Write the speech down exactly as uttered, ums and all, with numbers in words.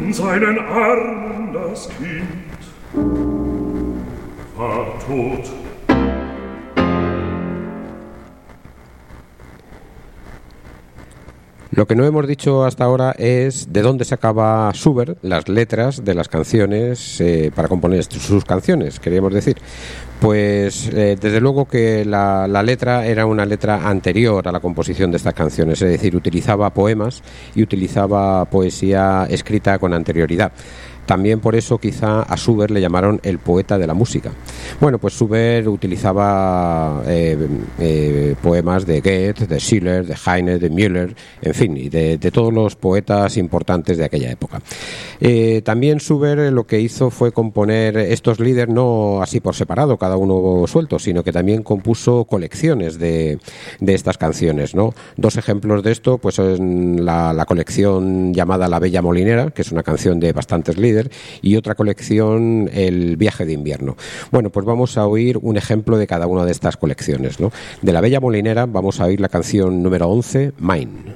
in seinen Armen das Kind war tot. Lo que no hemos dicho hasta ahora es de dónde sacaba Schubert las letras de las canciones eh, para componer sus canciones, queríamos decir. Pues eh, desde luego que la, la letra era una letra anterior a la composición de estas canciones, es decir, utilizaba poemas y utilizaba poesía escrita con anterioridad. También por eso quizá a Schubert le llamaron el poeta de la música. Bueno, pues Schubert utilizaba eh, eh, poemas de Goethe, de Schiller, de Heine, de Müller, en fin, y de, de todos los poetas importantes de aquella época. Eh, también Schubert lo que hizo fue componer estos lieder no así por separado, cada uno suelto, sino que también compuso colecciones de, de estas canciones, ¿no? Dos ejemplos de esto, pues en la, la colección llamada La Bella Molinera, que es una canción de bastantes lieder, y otra colección, El viaje de invierno. Bueno, pues vamos a oír un ejemplo de cada una de estas colecciones, ¿no? De La Bella Molinera vamos a oír la canción número once, Mine.